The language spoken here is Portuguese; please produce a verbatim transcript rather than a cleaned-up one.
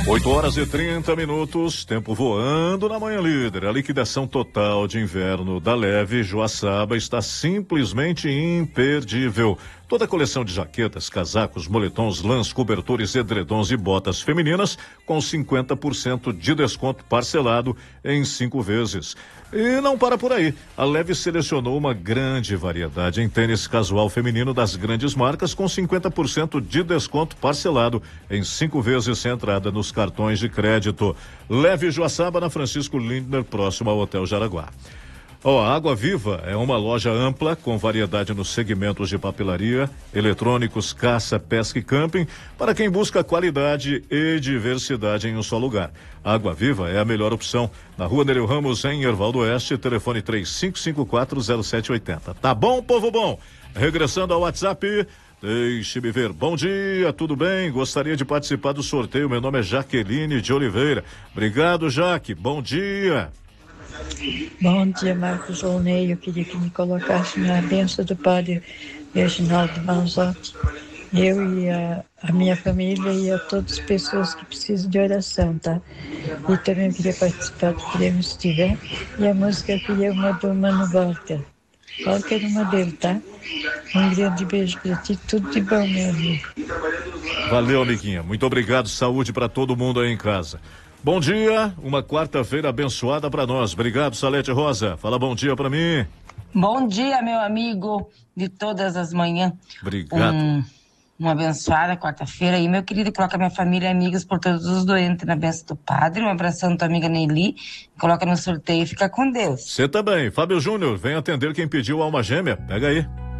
oito horas e trinta minutos, tempo voando na Manhã Líder. A liquidação total de inverno da Leve Joaçaba está simplesmente imperdível. Toda a coleção de jaquetas, casacos, moletons, lãs, cobertores, edredons e botas femininas com cinquenta por cento de desconto parcelado em cinco vezes. E não para por aí. A Leve selecionou uma grande variedade em tênis casual feminino das grandes marcas com cinquenta por cento de desconto parcelado em cinco vezes sem entrada nos cartões de crédito. Leve Joaçaba na Francisco Lindner, próximo ao Hotel Jaraguá. Ó, a Água Viva é uma loja ampla com variedade nos segmentos de papelaria, eletrônicos, caça, pesca e camping para quem busca qualidade e diversidade em um só lugar. Água Viva é a melhor opção. Na Rua Nereu Ramos, em Ervaldo Oeste, telefone três cinco cinco quatro zero sete oito zero. Tá bom, povo bom? Regressando ao WhatsApp, deixe-me ver. Bom dia, tudo bem? Gostaria de participar do sorteio. Meu nome é Jaqueline de Oliveira. Obrigado, Jaque. Bom dia. Bom dia, Marcos Volney. Eu queria que me colocasse na bênção do padre Reginaldo Manzotti. Eu e a, a minha família e a todas as pessoas que precisam de oração, tá? E também eu queria participar do prêmio se tiver. E a música eu queria uma do Mano Walker. Walker é uma dele, tá? Um grande beijo pra ti, tudo de bom, meu amigo. Valeu, amiguinha. Muito obrigado. Saúde para todo mundo aí em casa. Bom dia, uma quarta-feira abençoada para nós. Obrigado, Salete Rosa. Fala bom dia para mim. Bom dia, meu amigo de todas as manhãs. Obrigado. Um, uma abençoada quarta-feira. E, meu querido, coloca minha família e amigos por todos os doentes na bênção do Padre. Um abração da tua amiga Neili. Coloca no sorteio e fica com Deus. Você também. Fábio Júnior, vem atender quem pediu alma gêmea. Pega aí.